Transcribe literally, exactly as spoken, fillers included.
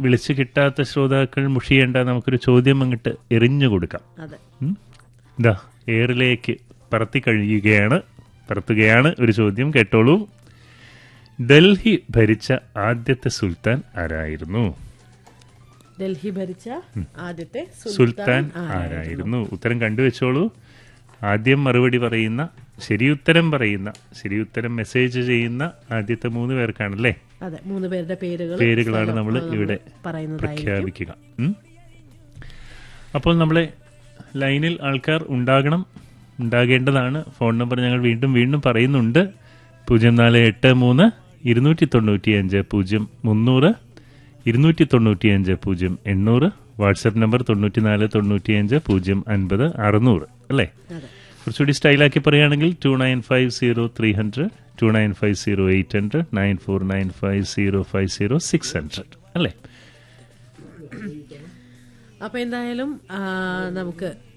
വിളിച്ചു കിട്ടാത്ത ശ്രോതാക്കൾ മുഷിയേണ്ട, നമുക്കൊരു ചോദ്യം അങ്ങോട്ട് എറിഞ്ഞു കൊടുക്കാം. ഇതാ എയറിലേക്ക് പറത്തി കഴിയുകയാണ് പറത്തുകയാണ് ഒരു ചോദ്യം, കേട്ടോളൂ. ഡൽഹി ഭരിച്ച ആദ്യത്തെ സുൽത്താൻ ആരായിരുന്നു? ഡൽഹി ഭരിച്ച ആദ്യത്തെ സുൽത്താൻ ആരായിരുന്നു? ഉത്തരം കണ്ടുവെച്ചോളൂ. ആദ്യം മറുപടി പറയുന്ന, ശരിയുത്തരം പറയുന്ന, ശരിയുത്തരം മെസ്സേജ് ചെയ്യുന്ന ആദ്യത്തെ മൂന്ന് പേർക്കാണല്ലേ? അതെ, മൂന്ന് പേരുടെ പേരുകൾ പേരുകളാണ് നമ്മൾ ഇവിടെ പ്രഖ്യാപിക്കുക. അപ്പോൾ നമ്മളെ ലൈനിൽ ആൾക്കാർ ഉണ്ടാകണം, ഉണ്ടാകേണ്ടതാണ്. ഫോൺ നമ്പർ ഞങ്ങൾ വീണ്ടും വീണ്ടും പറയുന്നുണ്ട്. പൂജ്യം നാല് എട്ട് മൂന്ന് ഇരുന്നൂറ്റി തൊണ്ണൂറ്റി അഞ്ച് പൂജ്യം മുന്നൂറ്, ഇരുന്നൂറ്റി തൊണ്ണൂറ്റി അഞ്ച് പൂജ്യം എണ്ണൂറ്. വാട്സാപ്പ് നമ്പർ തൊണ്ണൂറ്റി നാല് തൊണ്ണൂറ്റി അഞ്ച് പൂജ്യം അൻപത് അറുന്നൂറ് അല്ലേ? കുറച്ചുകൂടി സ്റ്റൈലാക്കി പറയുകയാണെങ്കിൽ to nine five zero three hundred, to nine five zero eight hundred, nine four nine five zero five zero six hundred അല്ലേ? അപ്പൊ എന്തായാലും നമുക്ക്